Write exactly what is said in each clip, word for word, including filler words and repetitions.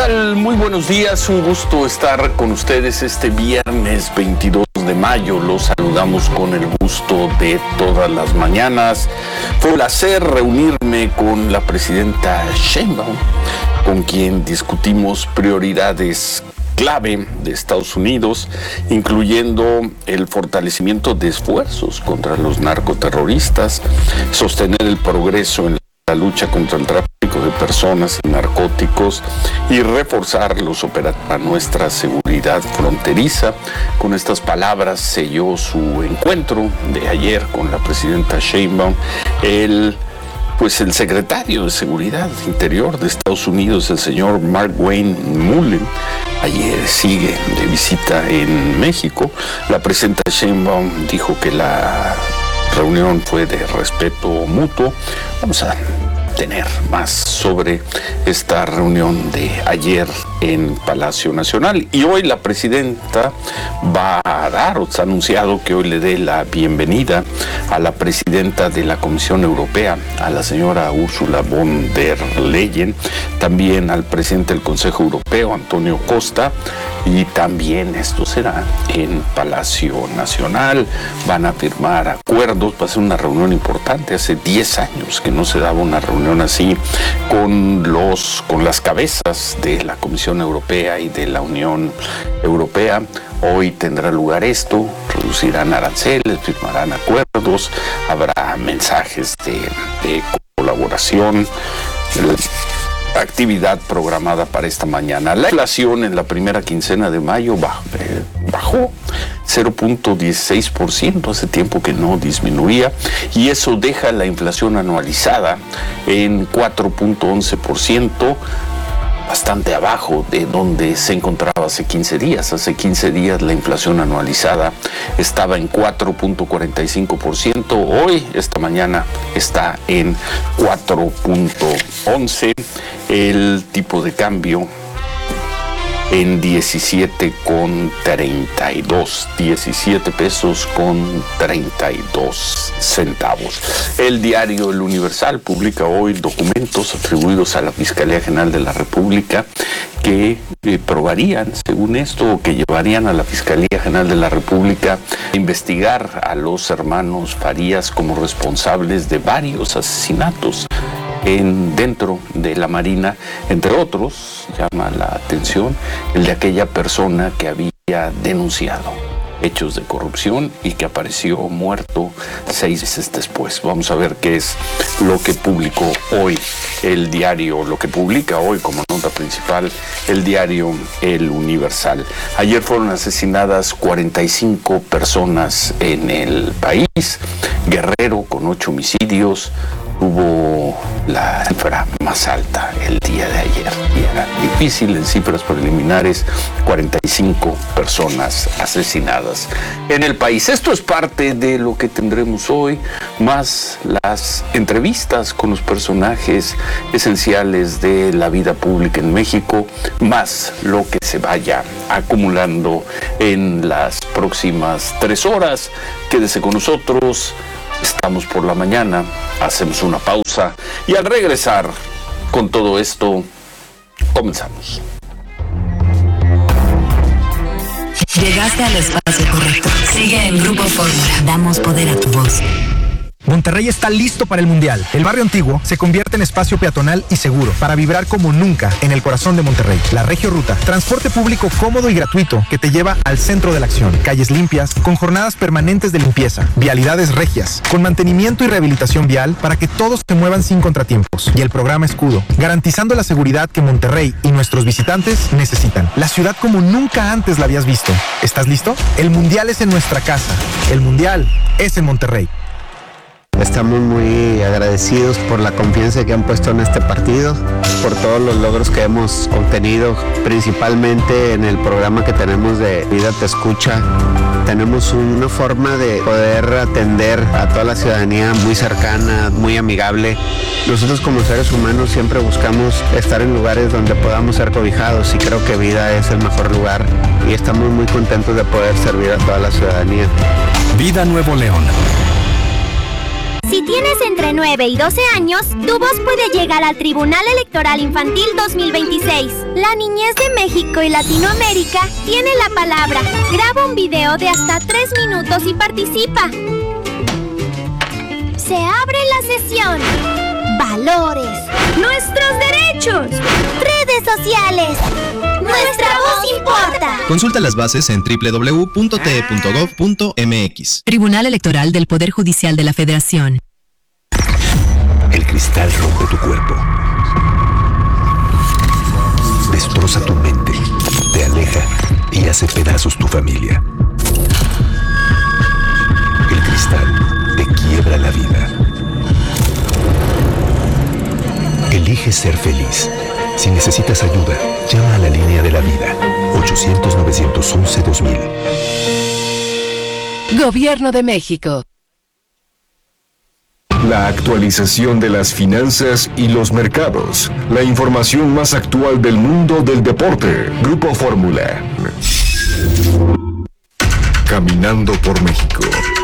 tal? Muy buenos días, un gusto estar con ustedes este viernes veintidós de mayo. Los saludamos con el gusto de todas las mañanas. Fue un placer reunirme con la presidenta Sheinbaum, con quien discutimos prioridades clave de Estados Unidos, incluyendo el fortalecimiento de esfuerzos contra los narcoterroristas, sostener el progreso en la lucha contra el tráfico de personas y narcóticos y reforzar los operativos para nuestra seguridad fronteriza. Con estas palabras selló su encuentro de ayer con la presidenta Sheinbaum el Pues el secretario de Seguridad Interior de Estados Unidos, el señor Markwayne Mullin, ayer sigue de visita en México. La presidenta Sheinbaum dijo que la reunión fue de respeto mutuo. Vamos a tener más sobre esta reunión de ayer en Palacio Nacional. Y hoy la presidenta va a dar, o se ha anunciado que hoy le dé la bienvenida a la presidenta de la Comisión Europea, a la señora Ursula von der Leyen, también al presidente del Consejo Europeo, Antonio Costa, y también esto será en Palacio Nacional. Van a firmar acuerdos, va a ser una reunión importante. Hace diez años que no se daba una reunión así con los con las cabezas de la Comisión Europea y de la Unión Europea. Hoy tendrá lugar esto, reducirán aranceles, firmarán acuerdos, habrá mensajes de, de colaboración. El, actividad programada para esta mañana. La inflación en la primera quincena de mayo bajó, eh, bajó cero punto dieciséis por ciento, hace tiempo que no disminuía, y eso deja la inflación anualizada en cuatro punto once por ciento, bastante abajo de donde se encontraba hace quince días. Hace quince días la inflación anualizada estaba en cuatro punto cuarenta y cinco por ciento. Hoy, esta mañana, está en cuatro punto once. El tipo de cambio en diecisiete con treinta y dos, diecisiete pesos con treinta y dos centavos. El diario El Universal publica hoy documentos atribuidos a la Fiscalía General de la República que eh, probarían, según esto, o que llevarían a la Fiscalía General de la República a investigar a los hermanos Farías como responsables de varios asesinatos En, dentro de la Marina, entre otros. Llama la atención el de aquella persona que había denunciado hechos de corrupción y que apareció muerto seis meses después. Vamos a ver qué es lo que publicó hoy el diario, lo que publica hoy como nota principal el diario El Universal. Ayer fueron asesinadas cuarenta y cinco personas en el país. Guerrero con ocho homicidios. Hubo la cifra más alta el día de ayer y era difícil en cifras preliminares, cuarenta y cinco personas asesinadas en el país. Esto es parte de lo que tendremos hoy, más las entrevistas con los personajes esenciales de la vida pública en México, más lo que se vaya acumulando en las próximas tres horas. Quédese con nosotros. Estamos por la mañana, hacemos una pausa y al regresar con todo esto, comenzamos. Llegaste al espacio correcto. Sigue en Grupo Fórmula. Damos poder a tu voz. Monterrey está listo para el Mundial. El barrio antiguo se convierte en espacio peatonal y seguro para vibrar como nunca en el corazón de Monterrey. La Regio Ruta, transporte público cómodo y gratuito que te lleva al centro de la acción. Calles limpias, con jornadas permanentes de limpieza. Vialidades regias, con mantenimiento y rehabilitación vial para que todos se muevan sin contratiempos. Y el programa Escudo, garantizando la seguridad que Monterrey y nuestros visitantes necesitan. La ciudad como nunca antes la habías visto. ¿Estás listo? El Mundial es en nuestra casa. El Mundial es en Monterrey. Estamos muy agradecidos por la confianza que han puesto en este partido, por todos los logros que hemos obtenido, principalmente en el programa que tenemos de Vida Te Escucha. Tenemos una forma de poder atender a toda la ciudadanía muy cercana, muy amigable. Nosotros como seres humanos siempre buscamos estar en lugares donde podamos ser cobijados y creo que Vida es el mejor lugar y estamos muy contentos de poder servir a toda la ciudadanía. Vida Nuevo León. Si tienes entre nueve y doce años, tu voz puede llegar al Tribunal Electoral Infantil dos mil veintiséis. La niñez de México y Latinoamérica tiene la palabra. Graba un video de hasta tres minutos y participa. Se abre la sesión. Valores. Nuestros derechos. Redes sociales. Nuestra voz importa. Consulta las bases en doble u doble u doble u punto t e punto gov punto m x. Tribunal Electoral del Poder Judicial de la Federación. El cristal rompe tu cuerpo. Destroza tu mente. Te aleja y hace pedazos tu familia. El cristal te quiebra la vida. Elige ser feliz. Si necesitas ayuda, llama a la línea de la vida. ochocientos, novecientos once, dos mil. Gobierno de México. La actualización de las finanzas y los mercados. La información más actual del mundo del deporte. Grupo Fórmula. Caminando por México.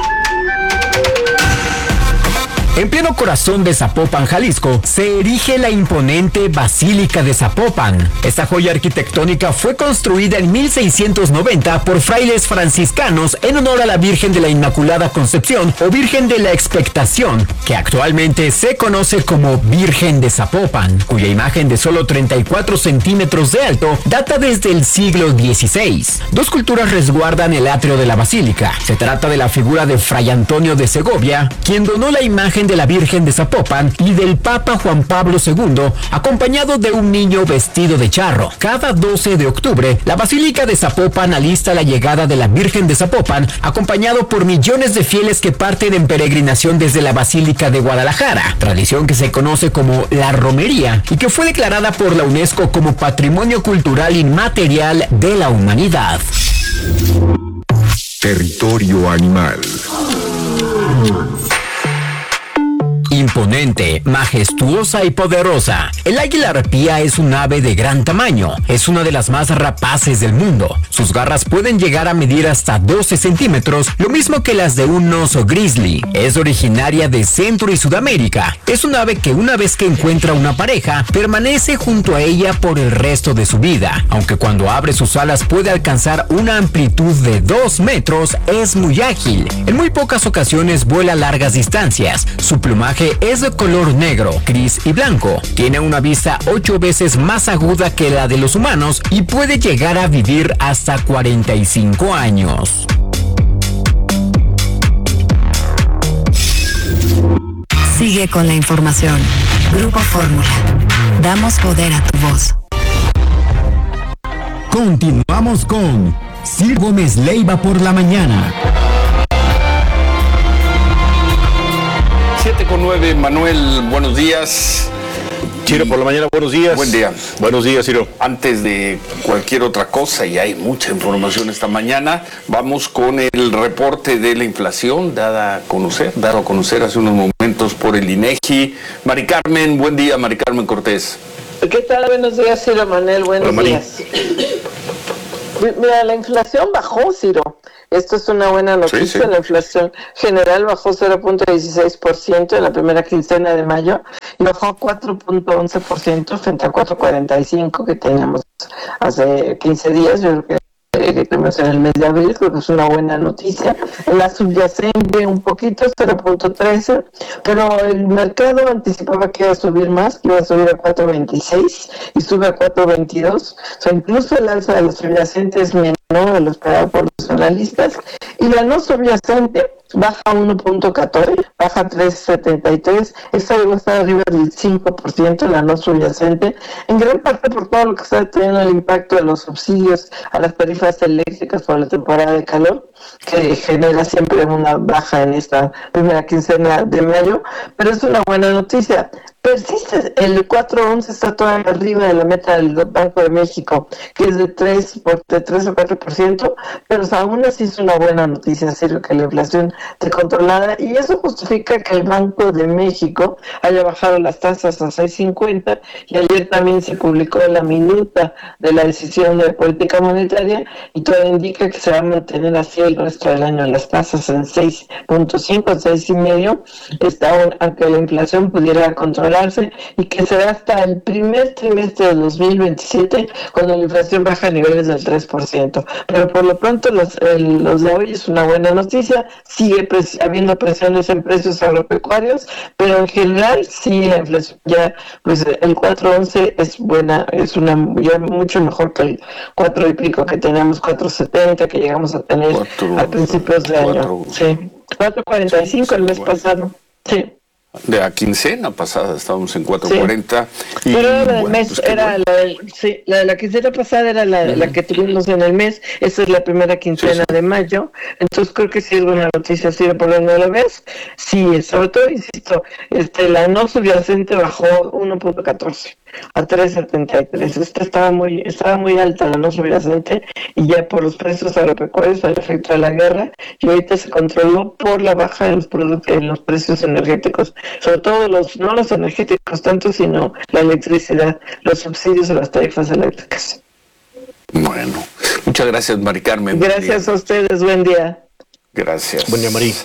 En pleno corazón de Zapopan, Jalisco, se erige la imponente Basílica de Zapopan. Esta joya arquitectónica fue construida en mil seiscientos noventa por frailes franciscanos en honor a la Virgen de la Inmaculada Concepción o Virgen de la Expectación, que actualmente se conoce como Virgen de Zapopan, cuya imagen de solo treinta y cuatro centímetros de alto data desde el siglo dieciséis. Dos culturas resguardan el atrio de la basílica. Se trata de la figura de Fray Antonio de Segovia, quien donó la imagen de la Virgen de Zapopan, y del Papa Juan Pablo segundo, acompañado de un niño vestido de charro. Cada doce de octubre, la Basílica de Zapopan alista la llegada de la Virgen de Zapopan, acompañado por millones de fieles que parten en peregrinación desde la Basílica de Guadalajara, tradición que se conoce como la romería y que fue declarada por la UNESCO como Patrimonio Cultural Inmaterial de la Humanidad. Territorio animal. Imponente, majestuosa y poderosa. El águila arpía es un ave de gran tamaño. Es una de las más rapaces del mundo. Sus garras pueden llegar a medir hasta doce centímetros, lo mismo que las de un oso grizzly. Es originaria de Centro y Sudamérica. Es un ave que una vez que encuentra una pareja, permanece junto a ella por el resto de su vida. Aunque cuando abre sus alas puede alcanzar una amplitud de dos metros, es muy ágil. En muy pocas ocasiones vuela largas distancias. Su plumaje es de color negro, gris y blanco. Tiene una vista ocho veces más aguda que la de los humanos y puede llegar a vivir hasta cuarenta y cinco años. Sigue con la información. Grupo Fórmula. Damos poder a tu voz. Continuamos con Ciro Gómez Leiva por la mañana. siete con nueve, Manuel, buenos días. Ciro, por la mañana, buenos días. Buen día. Buenos días, Ciro. Antes de cualquier otra cosa, y hay mucha información esta mañana, vamos con el reporte de la inflación dada a conocer, dado a conocer hace unos momentos por el INEGI. Mari Carmen, buen día, Mari Carmen Cortés. ¿Qué tal? Buenos días, Ciro Manuel, buenos Hola, días. Mira, la inflación bajó, Ciro. Esto es una buena noticia. Sí, sí. La inflación general bajó cero punto dieciséis por ciento en la primera quincena de mayo y bajó cuatro punto once por ciento frente a cuatro punto cuarenta y cinco que teníamos hace quince días. Yo creo que que tenemos en el mes de abril, creo que es una buena noticia. En la subyacente un poquito, cero punto trece, pero el mercado anticipaba que iba a subir más, que iba a subir a cuatro punto veintiséis y sube a cuatro punto veintidós. O sea, incluso el alza de la subyacente es menor de lo esperado por los analistas, y la no subyacente baja uno punto catorce, baja tres punto setenta y tres, esta debe estar arriba del cinco por ciento, la no subyacente, en gran parte por todo lo que está teniendo el impacto de los subsidios a las tarifas eléctricas por la temporada de calor, que genera siempre una baja en esta primera quincena de mayo, pero es una buena noticia. persiste. El cuatro once está todavía arriba de la meta del Banco de México, que es de tres, por, de tres o cuatro por ciento, pero aún así es una buena noticia, Ciro, que la inflación esté controlada, y eso justifica que el Banco de México haya bajado las tasas a seis cincuenta, y ayer también se publicó la minuta de la decisión de política monetaria, y todo indica que se va a mantener así el resto del año, las tasas en seis punto cinco, seis y medio, está aunque la inflación pudiera controlarse, y que será hasta el primer trimestre de dos mil veintisiete cuando la inflación baja a niveles del tres por ciento. Pero por lo pronto los, el, los de hoy es una buena noticia, sigue pres- habiendo presiones en precios agropecuarios, pero en general sí la inflación ya, pues el cuatro once es buena, es una ya mucho mejor que el cuatro y pico que teníamos, cuatro setenta que llegamos a tener cuatro, a principios de cuatro, año. Sí, cuatro cuarenta y cinco el mes bueno. pasado. Sí. De la quincena pasada estábamos en cuatro cuarenta. Sí. Y, pero la del bueno, mes pues era bueno. la, del, sí, la de la quincena pasada era la, uh-huh. la que tuvimos en el mes. Esta es la primera quincena sí, sí. de mayo. Entonces creo que sí es buena noticia, sí, por donde lo ves. Sí, sobre todo, insisto, este la no subyacente bajó uno punto catorce a tres setenta y tres. Esta estaba muy estaba muy alta la no subyacente, y ya por los precios agropecuarios al efecto de la guerra, y ahorita se controló por la baja de los productos en los precios energéticos, sobre todo los no los energéticos tanto, sino la electricidad, los subsidios a las tarifas eléctricas. Bueno, muchas gracias, Mari Carmen. Gracias a ustedes, buen día. Gracias. Buen día, Marí.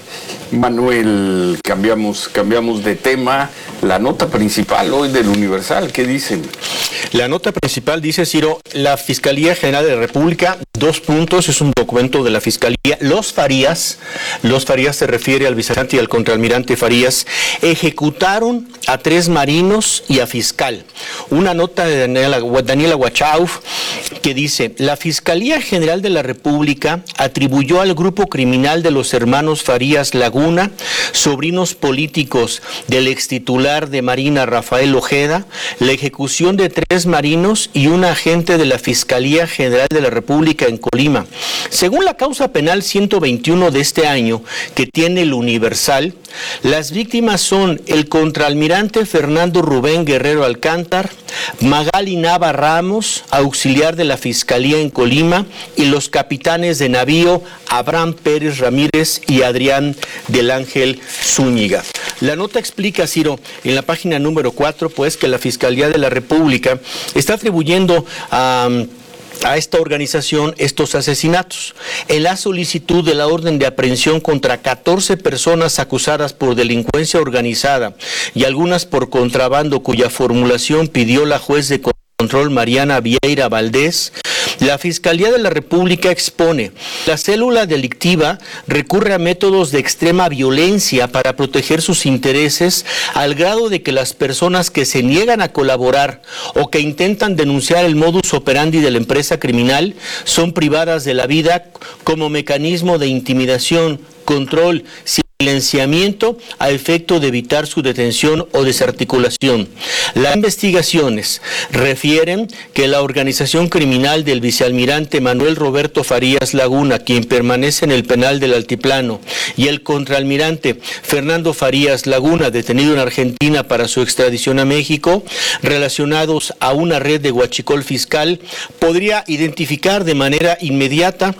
Manuel, cambiamos, cambiamos de tema. La nota principal hoy del Universal, ¿qué dicen? La nota principal dice, Ciro, la Fiscalía General de la República, dos puntos, es un documento de la Fiscalía. Los Farías, los Farías se refiere al vicealmirante y al contraalmirante Farías, ejecutaron a tres marinos y a fiscal. Una nota de Daniela, Daniela Wachauf que dice, la Fiscalía General de la República atribuyó al grupo criminal de los hermanos Farías Laguna, sobrinos políticos del extitular de Marina Rafael Ojeda, la ejecución de tres marinos y un agente de la Fiscalía General de la República en Colima. Según la causa penal ciento veintiuno de este año que tiene el Universal, las víctimas son el contraalmirante Fernando Rubén Guerrero Alcántar, Magali Nava Ramos, auxiliar de la Fiscalía en Colima, y los capitanes de navío Abraham Pérez Ramírez y Adrián del Ángel Zúñiga. La nota explica, Ciro, en la página número cuatro, pues, que la Fiscalía de la República está atribuyendo a... a esta organización estos asesinatos. En la solicitud de la orden de aprehensión contra catorce personas acusadas por delincuencia organizada y algunas por contrabando, cuya formulación pidió la juez de control Mariana Vieira Valdés, la Fiscalía de la República expone: la célula delictiva recurre a métodos de extrema violencia para proteger sus intereses, al grado de que las personas que se niegan a colaborar o que intentan denunciar el modus operandi de la empresa criminal son privadas de la vida como mecanismo de intimidación, control, silenciamiento a efecto de evitar su detención o desarticulación. Las investigaciones refieren que la organización criminal del vicealmirante Manuel Roberto Farías Laguna, quien permanece en el penal del Altiplano, y el contraalmirante Fernando Farías Laguna, detenido en Argentina para su extradición a México, relacionados a una red de huachicol fiscal, podría identificar de manera inmediata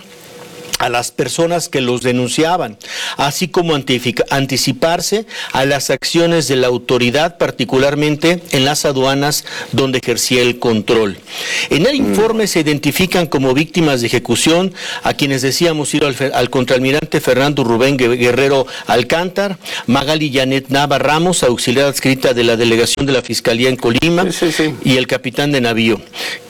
a las personas que los denunciaban, así como anticiparse a las acciones de la autoridad, particularmente en las aduanas donde ejercía el control. En el informe se identifican como víctimas de ejecución a quienes decíamos ir al, al contraalmirante Fernando Rubén Guerrero Alcántar, Magali Janet Nava Ramos, auxiliar adscrita de la delegación de la Fiscalía en Colima, sí, sí, sí. y el capitán de navío,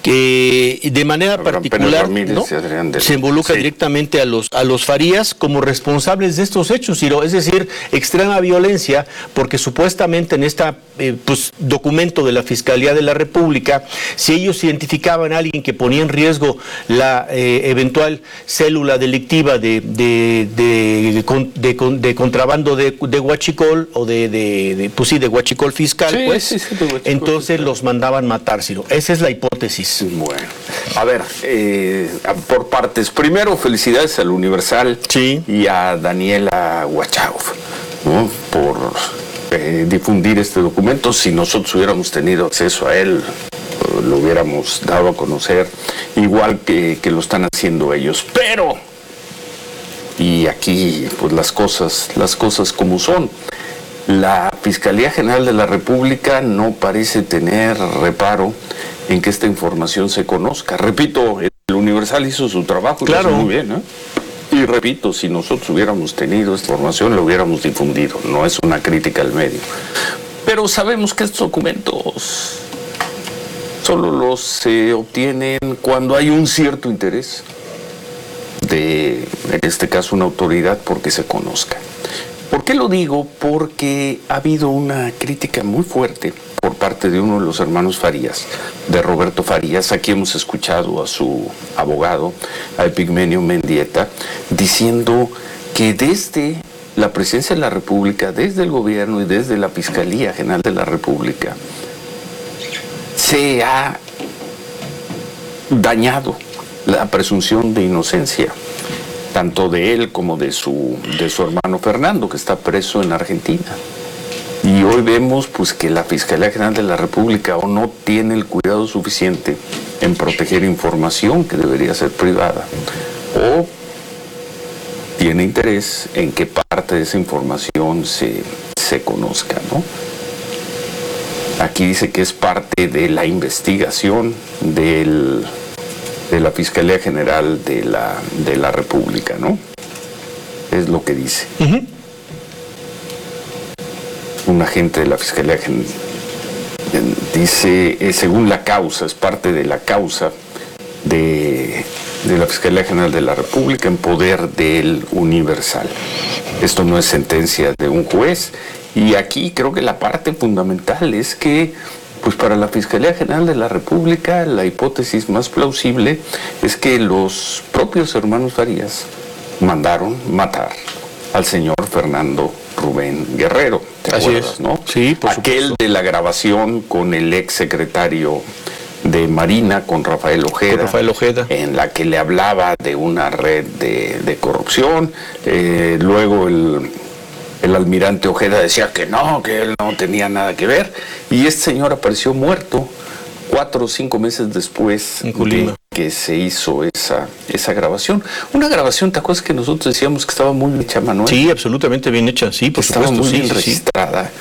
que de manera Abraham particular Ramírez, ¿no? se involucra sí. directamente a los a los Farías como responsables de estos hechos, Ciro, es decir, extrema violencia, porque supuestamente en este eh, pues, documento de la Fiscalía de la República, si ellos identificaban a alguien que ponía en riesgo la eh, eventual célula delictiva de de, de, de, de, de contrabando de, de huachicol o de, de, de pues sí, de huachicol fiscal, sí, pues, sí, sí, entonces fiscal. Los mandaban matar, Ciro. Esa es la hipótesis. Bueno, a ver, eh, por partes. Primero, felicidades al Universal sí. y a Daniela Wachauf, ¿no? por eh, difundir este documento. Si nosotros hubiéramos tenido acceso a él, lo hubiéramos dado a conocer, igual que, que lo están haciendo ellos. Pero, y aquí pues las cosas, las cosas como son, la Fiscalía General de la República no parece tener reparo en que esta información se conozca. Repito, el Universal hizo su trabajo, claro, muy bien, ¿eh? Y repito, si nosotros hubiéramos tenido esta información, lo hubiéramos difundido. No es una crítica al medio. Pero sabemos que estos documentos solo los se obtienen cuando hay un cierto interés de, en este caso, una autoridad porque se conozca. ¿Por qué lo digo? Porque ha habido una crítica muy fuerte por parte de uno de los hermanos Farías, de Roberto Farías. Aquí hemos escuchado a su abogado, a Epigmenio Mendieta, diciendo que desde la Presidencia de la República, desde el gobierno y desde la Fiscalía General de la República, se ha dañado la presunción de inocencia, tanto de él como de su, de su hermano Fernando, que está preso en Argentina. Y hoy vemos pues que la Fiscalía General de la República o no tiene el cuidado suficiente en proteger información que debería ser privada, o tiene interés en que parte de esa información se, se conozca, ¿no? Aquí dice que es parte de la investigación del, de la Fiscalía General de la, de la República, ¿no? Es lo que dice. Uh-huh. Un agente de la Fiscalía General dice, eh, según la causa, es parte de la causa de, de la Fiscalía General de la República en poder del Universal. Esto no es sentencia de un juez. Y aquí creo que la parte fundamental es que, pues para la Fiscalía General de la República, la hipótesis más plausible es que los propios hermanos Farías mandaron matar al señor Fernando Rubén Guerrero. ¿Te Así acuerdas, es. no? Sí, por Aquel supuesto. de la grabación con el ex secretario de Marina, con Rafael Ojeda, Con Rafael Ojeda. en la que le hablaba de una red de, de corrupción. Eh, luego el... El almirante Ojeda decía que no, que él no tenía nada que ver. Y este señor apareció muerto cuatro o cinco meses después de que se hizo esa, esa grabación. Una grabación, ¿te acuerdas que nosotros decíamos que estaba muy bien hecha, Manuel? Sí, absolutamente bien hecha, sí, por estaba supuesto. muy sí, bien sí, registrada.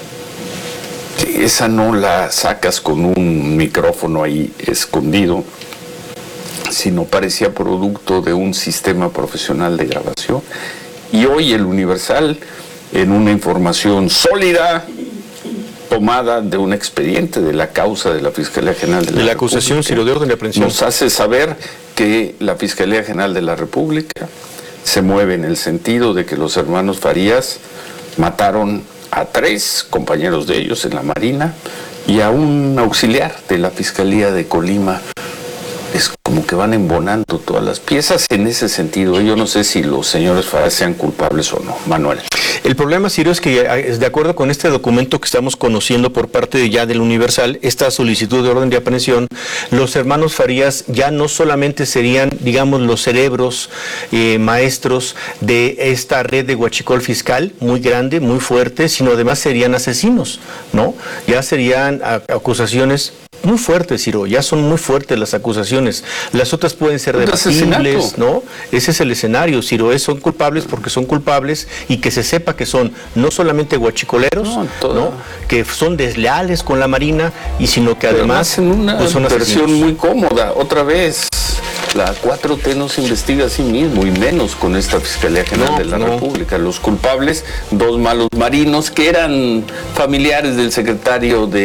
Sí. Esa no la sacas con un micrófono ahí escondido, sino parecía producto de un sistema profesional de grabación. Y hoy el Universal, en una información sólida, tomada de un expediente de la causa de la Fiscalía General de la, de la acusación, Ciro, de orden de aprehensión, nos hace saber que la Fiscalía General de la República se mueve en el sentido de que los hermanos Farías mataron a tres compañeros de ellos en la Marina y a un auxiliar de la Fiscalía de Colima. Es como que van embonando todas las piezas en ese sentido. Yo no sé si los señores Farías sean culpables o no. Manuel. El problema, Ciro, es que de acuerdo con este documento que estamos conociendo por parte de ya del Universal, esta solicitud de orden de aprehensión, los hermanos Farías ya no solamente serían, digamos, los cerebros eh, maestros de esta red de huachicol fiscal muy grande, muy fuerte, sino además serían asesinos, ¿no? Ya serían acusaciones muy fuertes, Ciro, ya son muy fuertes las acusaciones. Las otras pueden ser debatibles, ¿no? Ese es el escenario, Ciro, es, son culpables porque son culpables y que se sepa que son no solamente guachicoleros, no, ¿no? Que son desleales con la Marina, y sino que Pero además en una pues son versión asesinos. muy cómoda. Otra vez, la cuatro T no se investiga a sí mismo, y menos con esta Fiscalía General No, de la no. República. Los culpables, dos malos marinos que eran familiares del secretario de